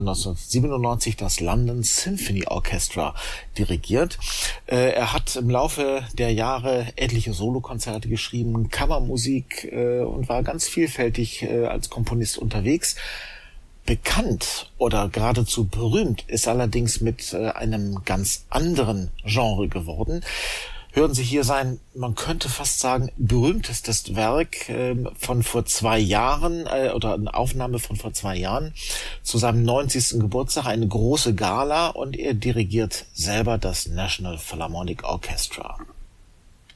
1997 das London Symphony Orchestra dirigiert. Er hat im Laufe der Jahre etliche Solokonzerte geschrieben, Kammermusik und war ganz vielfältig als Komponist unterwegs. Bekannt oder geradezu berühmt ist allerdings mit einem ganz anderen Genre geworden. Hören Sie hier sein, man könnte fast sagen, berühmtestes Werk von vor 2 Jahren oder eine Aufnahme von vor 2 Jahren zu seinem 90. Geburtstag, eine große Gala, und er dirigiert selber das National Philharmonic Orchestra.